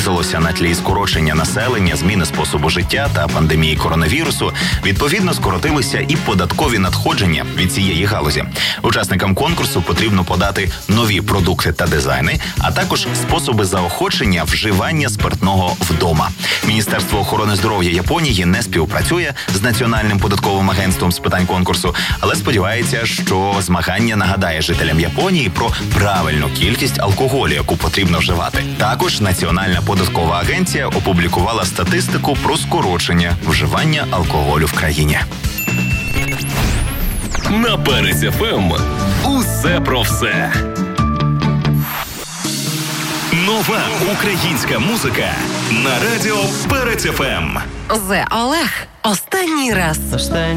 знизилося на тлі скорочення населення, зміни способу життя та пандемії коронавірусу. Відповідно, скоротилися і податкові надходження від цієї галузі. Учасникам конкурсу потрібно подати нові продукти та дизайни, а також способи заохочення вживання спиртного вдома. Міністерство охорони здоров'я Японії не співпрацює з Національним податковим агентством з питань конкурсу, але сподівається, що змагання нагадає жителям Японії про правильну кількість алкоголю, яку потрібно вживати. Також Національна податкова агенція опублікувала статистику про скорочення вживання алкоголю в країні. На Перець ФМ. Усе про все. Нова українська музика на радіо Перець ФМ. Олег. Останній раз.